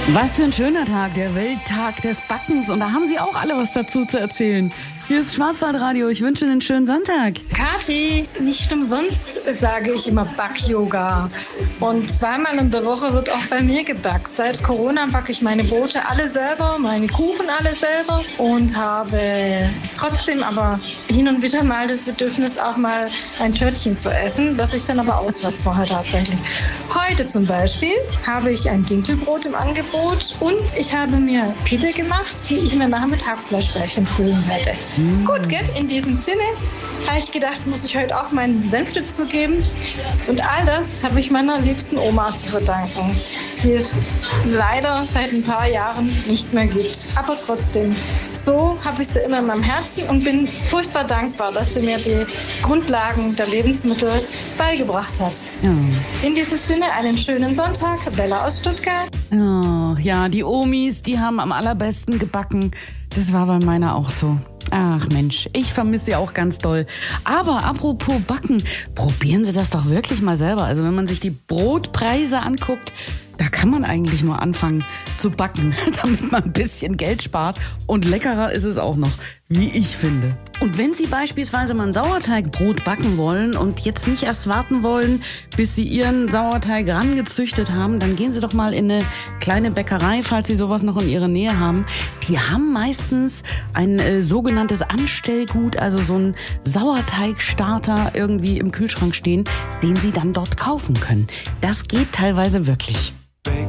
Was für ein schöner Tag, der Welttag des Backens. Und da haben Sie auch alle was dazu zu erzählen. Hier ist Schwarzwaldradio. Ich wünsche Ihnen einen schönen Sonntag. Kathi, nicht umsonst sage ich immer Back-Yoga. Und zweimal in der Woche wird auch bei mir gebackt. Seit Corona backe ich meine Brote alle selber, meine Kuchen alle selber und habe trotzdem aber hin und wieder mal das Bedürfnis, auch mal ein Törtchen zu essen, was ich dann aber auswärts mache tatsächlich. Heute zum Beispiel habe ich ein Dinkelbrot im Angebot und ich habe mir Pide gemacht, die ich mir nachher mit Hackfleischbällchen füllen werde. Gut, geht. In diesem Sinne habe ich gedacht, muss ich heute auch meinen Senf dazugeben. Und all das habe ich meiner liebsten Oma zu verdanken, die es leider seit ein paar Jahren nicht mehr gibt. Aber trotzdem, so habe ich sie immer in meinem Herzen und bin furchtbar dankbar, dass sie mir die Grundlagen der Lebensmittel beigebracht hat. Ja. In diesem Sinne einen schönen Sonntag. Bella aus Stuttgart. Oh, ja, die Omis, die haben am allerbesten gebacken. Das war bei meiner auch so. Ach Mensch, ich vermisse sie auch ganz doll. Aber apropos Backen, probieren Sie das doch wirklich mal selber. Also wenn man sich die Brotpreise anguckt, da kann man eigentlich nur anfangen zu backen, damit man ein bisschen Geld spart. Und leckerer ist es auch noch, wie ich finde. Und wenn Sie beispielsweise mal ein Sauerteigbrot backen wollen und jetzt nicht erst warten wollen, bis Sie Ihren Sauerteig rangezüchtet haben, dann gehen Sie doch mal in eine kleine Bäckerei, falls Sie sowas noch in Ihrer Nähe haben. Die haben meistens ein sogenanntes Anstellgut, also so einen Sauerteigstarter irgendwie im Kühlschrank stehen, den Sie dann dort kaufen können. Das geht teilweise wirklich.